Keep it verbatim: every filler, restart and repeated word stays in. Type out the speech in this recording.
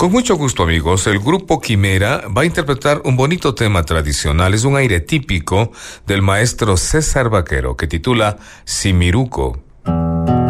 Con mucho gusto, amigos, el grupo Quimera va a interpretar un bonito tema tradicional. Es un aire típico del maestro César Vaquero que titula Simiruco.